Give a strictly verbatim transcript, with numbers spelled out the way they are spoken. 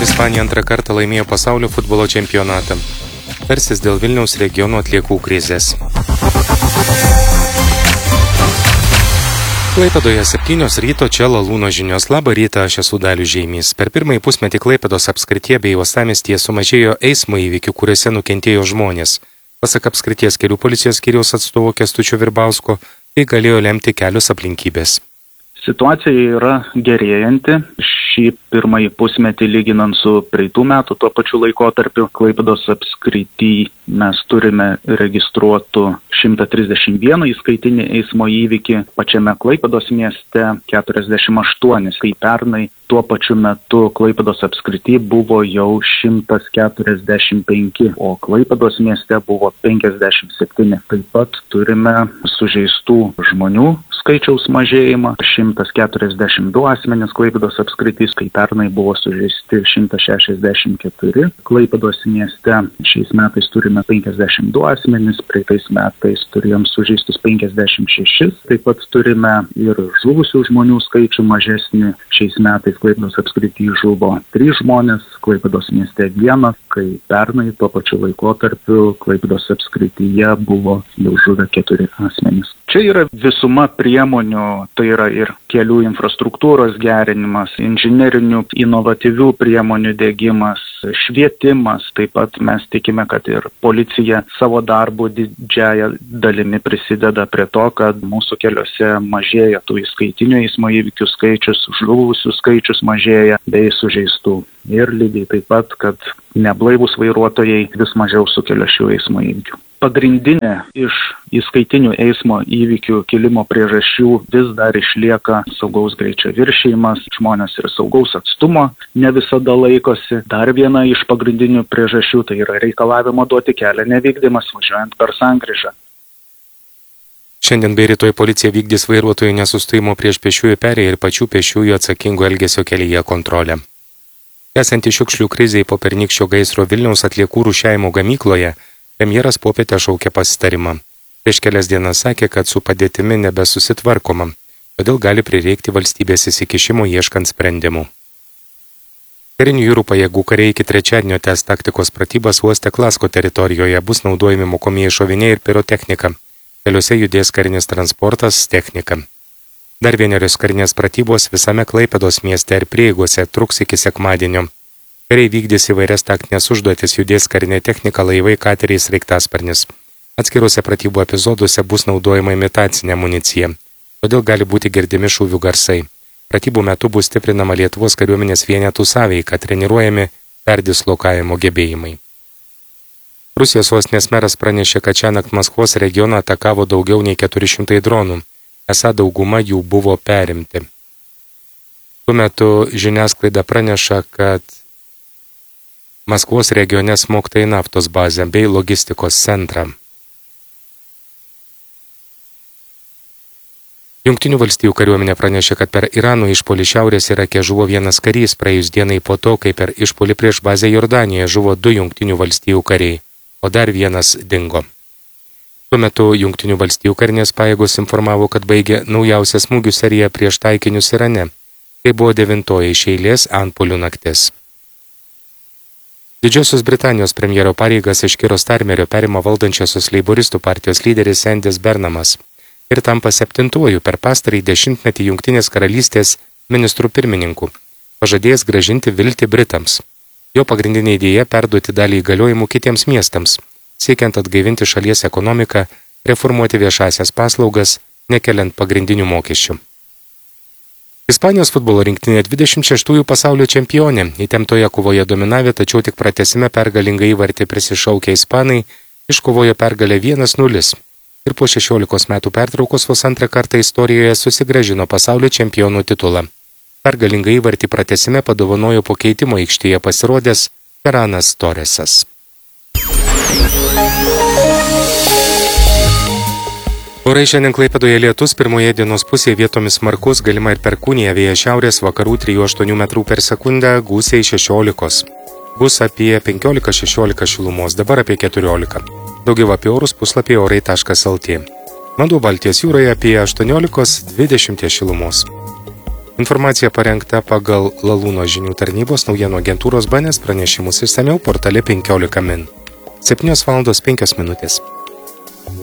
Ispanija antrą kartą laimėjo pasaulio futbolo čempionatą. Tarsis dėl Vilniaus regiono atliekų krizės. Klaipėdoje septynios ryto, čia Lalūno žinios. Labą rytą, aš esu Dalius Žeimys. Per pirmąjį pusmetį Klaipėdos apskrityje bei uostamiestyje sumažėjo eismo įvykių, kuriuose nukentėjo žmonės. Pasak apskrities kelių policijos skyriaus atstovo Kęstučio Virbausko, tai galėjo lemti kelios aplinkybės. Situacija yra gerėjanti. Šį pirmąjį pusmetį lyginant su praeitų metų tuo pačiu laikotarpiu Klaipėdos apskrity mes turime registruotų šimtą trisdešimt vieną įskaitinį eismo įvykį, pačiame Klaipėdos mieste keturiasdešimt aštuoni, kai pernai tuo pačiu metu Klaipėdos apskrity buvo jau šimtas keturiasdešimt penki, o Klaipėdos mieste buvo penkiasdešimt septyni. Taip pat turime sužeistų žmonių skaičiaus mažėjimą, šimtas keturiasdešimt du asmenys Klaipėdos apskritys, kai pernai buvo sužeisti šimtas šešiasdešimt keturi. Klaipėdos mieste šiais metais turime penkiasdešimt du asmenys, praeitais metais turėjom sužeistus penkiasdešimt šešis. Taip pat turime ir žuvusių žmonių skaičių mažesnį. Šiais metais Klaipėdos apskritį žuvo trys žmonės, Klaipėdos mieste vienas, kai pernai tuo pačiu laikotarpiu Klaipėdos apskrityje buvo jau žuvę keturi asmenys. Čia yra visuma priemonių, tai yra ir kelių infrastruktūros gerinimas, inžinerinių inovatyvių priemonių diegimas, švietimas. Taip pat mes tikime, kad ir policija savo darbu didžiąją dalimi prisideda prie to, kad mūsų keliuose mažėja tų įskaitinių eismo įvykių skaičius, žuvusių skaičius mažėja bei sužeistų. Ir lygiai taip pat, kad neblaivūs vairuotojai vis mažiau sukelia šių eismo įvykių. Pagrindinė iš įskaitinių eismo įvykių kilimo priežasčių vis dar išlieka saugaus greičio viršijimas, žmonės ir saugaus atstumo ne visada laikosi. Dar viena iš pagrindinių priežasčių tai yra reikalavimo duoti kelią nevykdymas važiuojant per sankryžą. Šiandien bei rytoj policija vykdys vairuotojų nesustojimo prieš pėsčiųjų perėją ir pačių pėsčiųjų atsakingų elgesio kelyje kontrolę. Esant šiukšlių krizei po pernykščio gaisro Vilniaus atliekų rūšiavimo gamykloje, premjeras popietę šaukė pasitarimą. Prieš kelias dienas sakė, kad su padėtimi nebesusitvarkoma, todėl gali prireikti valstybės įsikišimo ieškant sprendimų. Karinių jūrų pajėgų kariai iki trečiadienio tęs taktikos pratybas uoste Klasko teritorijoje, bus naudojami mokomieji šoviniai ir pirotechnika. Keliuose judės karinis transportas, technika. Dar vienerios karinės pratybos visame Klaipėdos mieste ir prieigose truks iki sekmadienio. Kariai vykdys įvairias taktinės užduotis, judės karinė technika, laivai, kateriai, sraigtasparnis. Atskiruose pratybų epizoduose bus naudojama imitacinė amunicija, todėl gali būti girdimi šūvių garsai. Pratybų metu bus stiprinama Lietuvos kariuomenės vienetų sąveika, treniruojami perdislokavimo gebėjimai. Rusijos sostinės meras pranešė, kad šiąnakt Maskvos regioną atakavo daugiau nei keturi šimtai dronų, esą dauguma jų buvo perimti. Tuo metu žiniasklaida praneša, kad Maskvos regione smogta į naftos bazę bei logistikos centrą. Jungtinių valstijų kariuomenė pranešė, kad per Irano išpuolį šiaurės Irake žuvo vienas karys praėjus dienai po to, kai per išpuolį prieš bazę Jordanijoje žuvo du Jungtinių valstijų kariai, o dar vienas dingo. Tuo metu Jungtinių valstijų karinės pajėgos informavo, kad baigė naujausią smūgių seriją prieš taikinius Irane. Tai buvo devintoji iš eilės antpuolių naktis. Didžiosios Britanijos premjero pareigas iš Kiro Starmerio perima valdančiosios leiboristų partijos lyderis Endis Bernamas ir tampa septintuoju per pastarąjį dešimtmetį Jungtinės karalystės ministrų pirmininku, pažadėjęs grąžinti viltį Britams. Jo pagrindinė idėja perduoti dalį įgaliojimų kitiems miestams, siekiant atgaivinti šalies ekonomiką, reformuoti viešasias paslaugas, nekeliant pagrindinių mokesčių. Ispanijos futbolo rinktinė dvidešimt šeštųjų pasaulio čempionė, įtemptoje kovoje dominavė, tačiau tik pratęsime pergalingą įvartį prisišaukę ispanai, iškovojo pergalę vienas nulis ir po šešiolikos metų pertraukos vos antrą kartą istorijoje susigrąžino pasaulio čempionų titulą. Pergalingą įvartį pratęsime padovanojo po keitimo aikštėje pasirodęs Feranas Torresas. Orai šiandien Klaipėdoje lietus, pirmoje dienos pusėje vietomis smarkus, galima ir perkūnija, vėjas šiaurės vakarų trijų aštuonių metrų per sekundę, gūsiai šešiolikos. Bus apie penkiolika šešiolika šilumos, dabar apie keturiolika. Daugiau apie orus puslapyje orai taškas lt. Vanduo Baltijos jūroje apie aštuoniolikos dvidešimt šilumos. Informacija parengta pagal Lalūno žinių tarnybos naujienų agentūros B N S pranešimus išsamiau portale penkiolika min. septynios valandos penkios minutės.